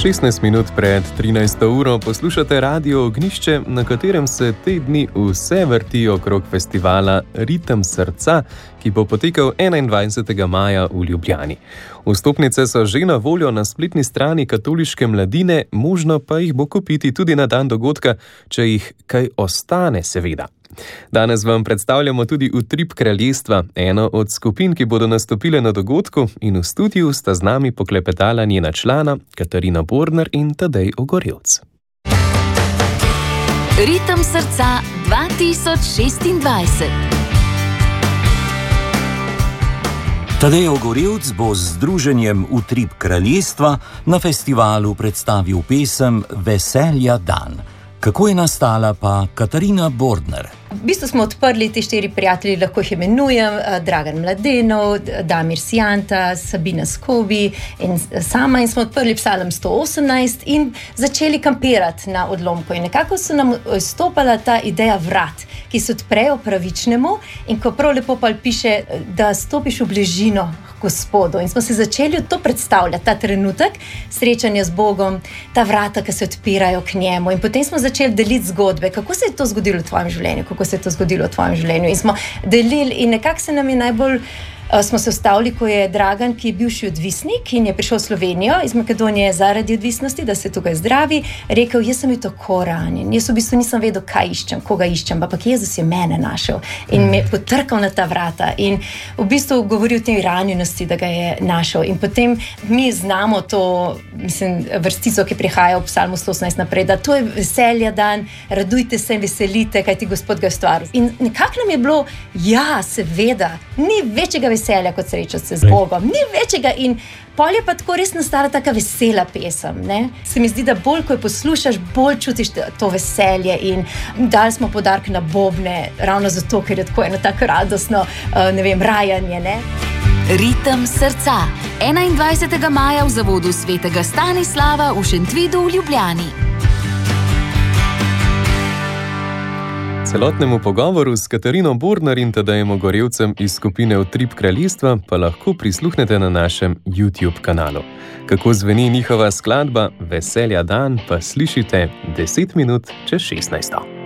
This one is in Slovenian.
16 minut pred 13. uro poslušate Radio Ognjišče, na katerem se te dni vse vrti okrog festivala Ritem srca, ki bo potekal 21. maja v Ljubljani. Vstopnice so že na voljo na spletni strani Katoliške mladine, možno pa jih bo kupiti tudi na dan dogodka, če jih kaj ostane, seveda. Danes vam predstavljamo tudi Utrip kraljestva, eno od skupin, ki bodo nastopile na dogodku, in v studiu sta z nami poklepetala njena člana Katarina Borner in Tadej Ogorevc. Ritem srca 2026. Tadej Ogorevc bo z združenjem Utrip kraljestva na festivalu predstavil pesem Veselja dan. Kako je nastala pa Katarina Borner? V bistvu smo odprli te 4 prijatelji, lahko jih imenujem, Dragan Mladenov, Damir Sijanta, Sabina Skobi in sama, in smo odprli Psalm 118 in začeli kampirati na odlomku. In nekako so nam izstopala ta ideja vrat, ki se odprejo pravičnemu, in ko prav lepo pa piše, da stopiš v bližino Gospodu. In smo se začeli to predstavljati, ta trenutek srečanja z Bogom, ta vrata, ki se odpirajo k njemu. In potem smo začeli deliti zgodbe, kako se je to zgodilo v tvojem življenju, kako se je to zgodilo v tvojem življenju. In smo delili in nekako se nam je najbolj... Smo se ustavili, ko je Dragan, ki je bivši odvisnik in je prišel v Slovenijo iz Makedonije zaradi odvisnosti, da se tukaj zdravi, rekel, jaz sem bil tako ranjen, jaz v bistvu nisem vedel, kaj iščem, koga iščem, ampak Jezus je mene našel in me potrkal na ta vrata in v bistvu govori o tej ranjenosti, da ga je našel. In potem mi znamo to, vrstico, ki prihaja v Psalmu 118 naprej, da to je veselja dan, radujte se in veselite, kajti Gospod ga je ustvaril. In nekako nam je bilo, ja, seveda, ni večjega veselja kot srečati se z Bogom. Ni večjega in pol je pa tako res nastala taka vesela pesem. Ne? Se mi zdi, da bolj, ko jo poslušaš, bolj čutiš to veselje in dali smo poudarek na bobne, ravno zato, ker je tako eno tako radostno, rajanje. Ne? Ritem srca. 21. maja v zavodu Svetega Stanislava v Šentvidu v Ljubljani. Celotnemu pogovoru s Katarino Borner in Tadejem Ogorevcem iz skupine Utrip kraljestva pa lahko prisluhnete na našem YouTube kanalu. Kako zveni njihova skladba Veselja dan, pa slišite 10 minut čez 16.